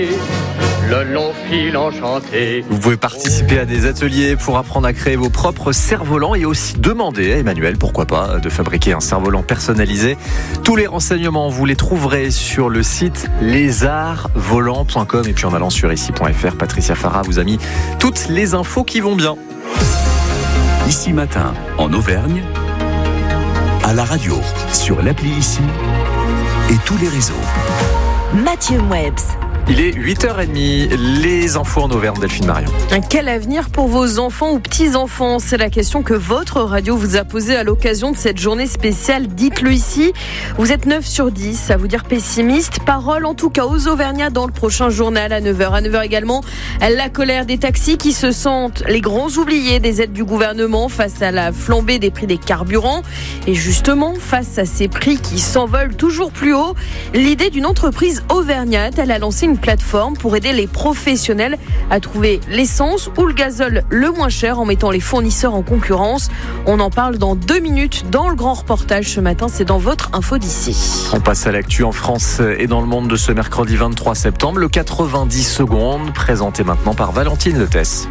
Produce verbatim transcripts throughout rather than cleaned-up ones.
Le long fil enchanté. Vous pouvez participer à des ateliers pour apprendre à créer vos propres cerfs-volants et aussi demander à Emmanuel, pourquoi pas, de fabriquer un cerf-volant personnalisé. Tous les renseignements, vous les trouverez sur le site les arts volants point com et puis en allant sur ici point f r, Patricia Farah vous a mis toutes les infos qui vont bien. Ici Matin, en Auvergne, à la radio, sur l'appli Ici et tous les réseaux. Mathieu Mouebs. Il est huit heures trente, les infos en Auvergne, Delphine Marion. Quel avenir pour vos enfants ou petits-enfants ? C'est la question que votre radio vous a posée à l'occasion de cette journée spéciale. Dites-le ici. Vous êtes neuf sur dix à vous dire pessimiste. Parole en tout cas aux Auvergnats dans le prochain journal à neuf heures. À neuf heures également, la colère des taxis qui se sentent les grands oubliés des aides du gouvernement face à la flambée des prix des carburants. Et justement, face à ces prix qui s'envolent toujours plus haut, l'idée d'une entreprise auvergnate, elle a lancé une plateforme pour aider les professionnels à trouver l'essence ou le gazole le moins cher en mettant les fournisseurs en concurrence. On en parle dans deux minutes dans le grand reportage ce matin, c'est dans votre info d'ici. On passe à l'actu en France et dans le monde de ce mercredi vingt-trois septembre, le quatre-vingt-dix secondes, présenté maintenant par Valentine Letès.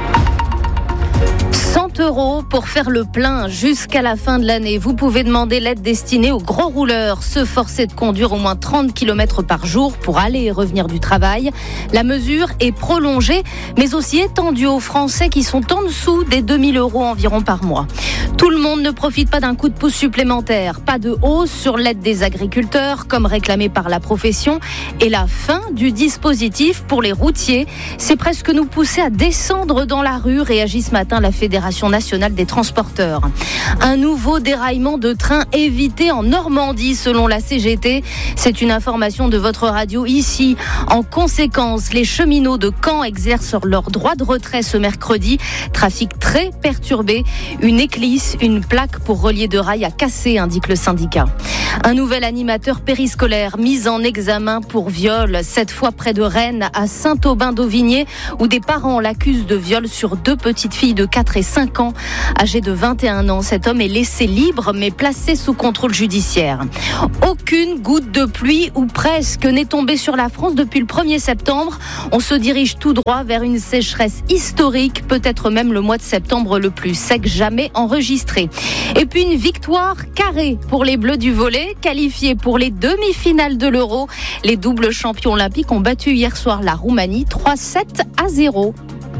cent euros pour faire le plein jusqu'à la fin de l'année. Vous pouvez demander l'aide destinée aux gros rouleurs, ceux forcés de conduire au moins trente kilomètres par jour pour aller et revenir du travail. La mesure est prolongée, mais aussi étendue aux Français qui sont en dessous des deux mille euros environ par mois. Tout le monde ne profite pas d'un coup de pouce supplémentaire. Pas de hausse sur l'aide des agriculteurs, comme réclamé par la profession, et la fin du dispositif pour les routiers. C'est presque nous pousser à descendre dans la rue, réagit ce matin la Fédération nationale des transporteurs. Un nouveau déraillement de train évité en Normandie selon la C G T. C'est une information de votre radio ici. En conséquence, les cheminots de Caen exercent leur droit de retrait ce mercredi. Trafic très perturbé. Une éclisse, une plaque pour relier de rail a cassé, indique le syndicat. Un nouvel animateur périscolaire mis en examen pour viol, cette fois près de Rennes, à Saint-Aubin-d'Auvigné, où des parents l'accusent de viol sur deux petites filles de quatre et cinq ans. Âgé de vingt et un ans, cet homme est laissé libre mais placé sous contrôle judiciaire. Aucune goutte de pluie ou presque n'est tombée sur la France depuis le premier septembre. On se dirige tout droit vers une sécheresse historique, peut-être même le mois de septembre le plus sec jamais enregistré. Et puis une victoire carrée pour les Bleus du volley, qualifiés pour les demi-finales de l'Euro. Les doubles champions olympiques ont battu hier soir la Roumanie trois sept à zéro.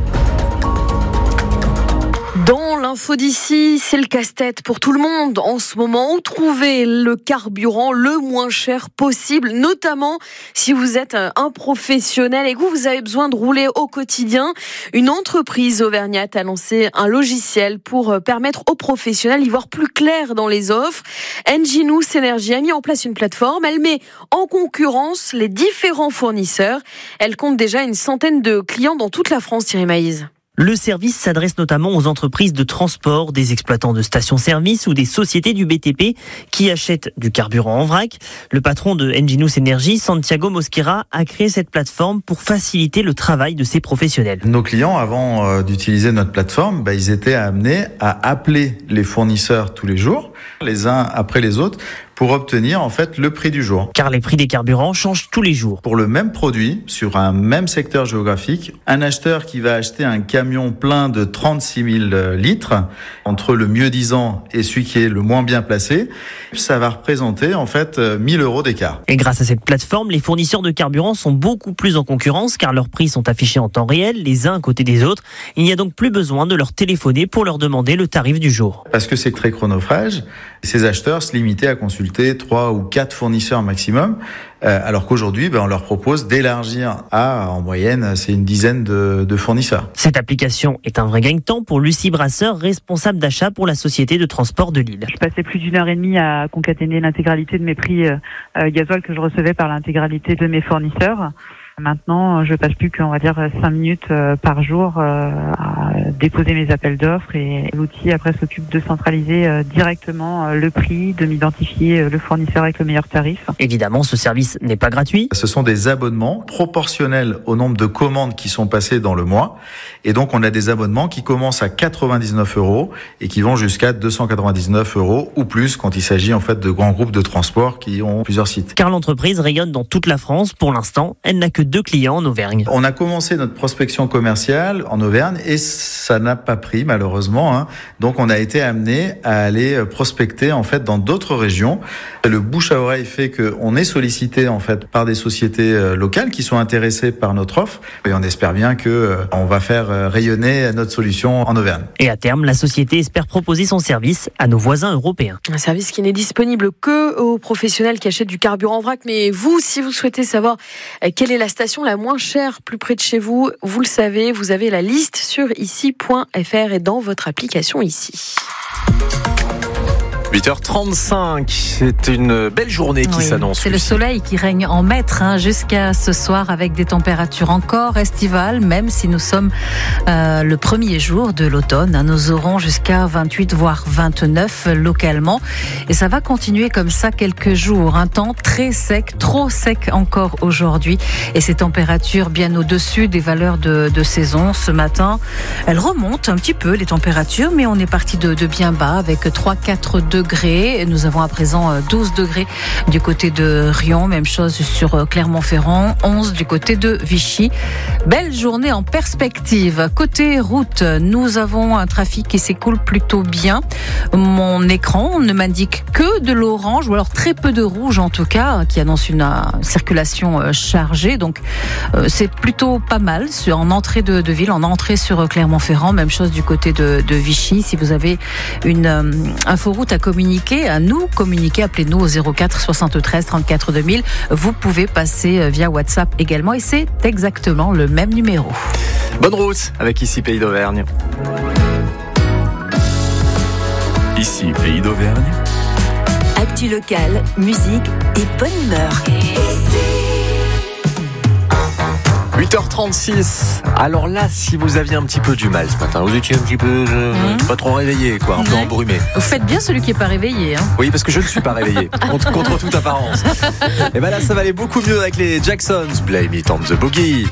Dans l'info d'ici, c'est le casse-tête pour tout le monde en ce moment. Où trouver le carburant le moins cher possible, notamment si vous êtes un professionnel et que vous avez besoin de rouler au quotidien. Une entreprise auvergnate a lancé un logiciel pour permettre aux professionnels d'y voir plus clair dans les offres. Enginous Energy a mis en place une plateforme. Elle met en concurrence les différents fournisseurs. Elle compte déjà une centaine de clients dans toute la France, Thierry Maïs. Le service s'adresse notamment aux entreprises de transport, des exploitants de stations-service ou des sociétés du B T P qui achètent du carburant en vrac. Le patron de Enginous Energy, Santiago Mosquera, a créé cette plateforme pour faciliter le travail de ses professionnels. Nos clients, avant euh, d'utiliser notre plateforme, bah, ils étaient amenés à appeler les fournisseurs tous les jours, les uns après les autres, pour obtenir en fait le prix du jour. Car les prix des carburants changent tous les jours. Pour le même produit, sur un même secteur géographique, un acheteur qui va acheter un camion plein de trente-six mille litres, entre le mieux disant et celui qui est le moins bien placé, ça va représenter en fait mille euros d'écart. Et grâce à cette plateforme, les fournisseurs de carburant sont beaucoup plus en concurrence car leurs prix sont affichés en temps réel, les uns à côté des autres. Il n'y a donc plus besoin de leur téléphoner pour leur demander le tarif du jour. Parce que c'est très chronophage, ces acheteurs se limitaient à consulter trois ou quatre fournisseurs maximum, euh, alors qu'aujourd'hui, ben, on leur propose d'élargir à, en moyenne, c'est une dizaine de, de fournisseurs. Cette application est un vrai gagne-temps pour Lucie Brasseur, responsable d'achat pour la société de transport de Lille. Je passais plus d'une heure et demie à concaténer l'intégralité de mes prix euh, gasoil que je recevais par l'intégralité de mes fournisseurs. Maintenant, je passe plus qu'on va dire cinq minutes par jour à déposer mes appels d'offres et l'outil après s'occupe de centraliser directement le prix, de m'identifier le fournisseur avec le meilleur tarif. Évidemment, ce service n'est pas gratuit. Ce sont des abonnements proportionnels au nombre de commandes qui sont passées dans le mois. Et donc, on a des abonnements qui commencent à quatre-vingt-dix-neuf euros et qui vont jusqu'à deux cent quatre-vingt-dix-neuf euros ou plus quand il s'agit en fait de grands groupes de transport qui ont plusieurs sites. Car l'entreprise rayonne dans toute la France. Pour l'instant, elle n'a que deux clients en Auvergne. On a commencé notre prospection commerciale en Auvergne et ça n'a pas pris malheureusement. Hein. Donc on a été amené à aller prospecter en fait dans d'autres régions. Le bouche à oreille fait qu'on est sollicité en fait par des sociétés locales qui sont intéressées par notre offre et on espère bien que on va faire rayonner notre solution en Auvergne. Et à terme, la société espère proposer son service à nos voisins européens. Un service qui n'est disponible que aux professionnels qui achètent du carburant en vrac. Mais vous, si vous souhaitez savoir quelle est la station la moins chère plus près de chez vous, vous le savez, vous avez la liste sur ici point f r et dans votre application ici. huit heures trente-cinq, c'est une belle journée qui oui, s'annonce. C'est le soleil qui règne en maître hein, jusqu'à ce soir avec des températures encore estivales, même si nous sommes euh, le premier jour de l'automne. Hein, nous aurons jusqu'à vingt-huit voire vingt-neuf localement et ça va continuer comme ça quelques jours. Un temps très sec, trop sec encore aujourd'hui et ces températures bien au-dessus des valeurs de, de saison. Ce matin, elles remontent un petit peu les températures, mais on est parti de, de bien bas avec trois à quatre degrés. Nous avons à présent douze degrés du côté de Riom, même chose sur Clermont-Ferrand, onze du côté de Vichy. Belle journée en perspective. Côté route, nous avons un trafic qui s'écoule plutôt bien. Mon écran ne m'indique que de l'orange, ou alors très peu de rouge en tout cas, qui annonce une circulation chargée. Donc c'est plutôt pas mal en entrée de, de ville, en entrée sur Clermont-Ferrand, même chose du côté de, de Vichy. Si vous avez une euh, inforoute à communiquer, à nous communiquer, appelez-nous au zéro quatre soixante-treize trente-quatre deux mille. Vous pouvez passer via WhatsApp également et c'est exactement le même numéro. Bonne route avec Ici Pays d'Auvergne. Ici Pays d'Auvergne. Actu locale, musique et bonne humeur. huit heures trente-six. Alors là, si vous aviez un petit peu du mal ce matin, vous étiez un petit peu euh, mmh. pas trop réveillé, quoi, un ouais. peu embrumé. Vous faites bien celui qui est pas réveillé. Hein. Oui, parce que je ne suis pas réveillé, contre, contre toute apparence. Et ben là, ça va aller beaucoup mieux avec les Jacksons. Blame it on the boogie.